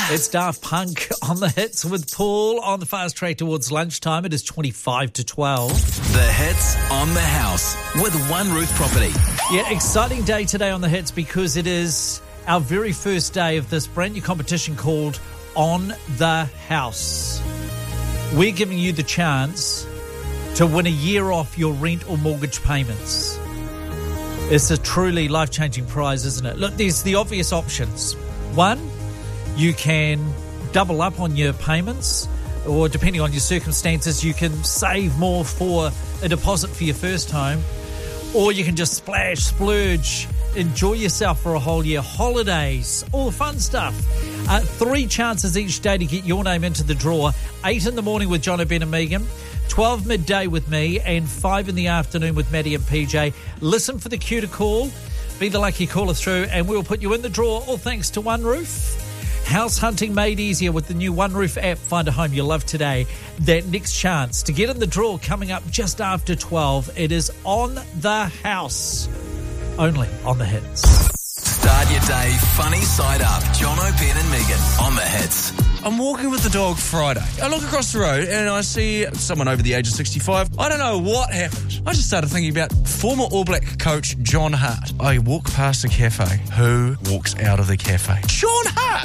It's Daft Punk on the hits with Paul on the fast track towards lunchtime. It is 25 to 12. The hits on the house with One Roof Property. Yeah, exciting day today on the hits because it is our very first day of this brand new competition called On the House. We're giving you the chance to win a year off your rent or mortgage payments. It's a truly life-changing prize, isn't it? Look, there's the obvious options. One, you can double up on your payments, or depending on your circumstances, you can save more for a deposit for your first home, or you can just splurge, enjoy yourself for a whole year, holidays, all the fun stuff. 3 chances each day to get your name into the draw. 8 in the morning with John Ben and Megan, 12 midday with me, and 5 in the afternoon with Maddie and PJ. Listen for the cue to call, be the lucky caller through, and we'll put you in the draw, all thanks to One Roof. House hunting made easier with the new One Roof app. Find a home you love today. That next chance to get in the draw coming up just after 12. It is On the House, only on the hits. Start your day funny side up. John Ben and Megan on the hits. I'm walking with the dog Friday. I look across the road and I see someone over the age of 65. I don't know what happened. I just started thinking about former All Black coach John Hart. I walk past the cafe. Who walks out of the cafe? John Hart!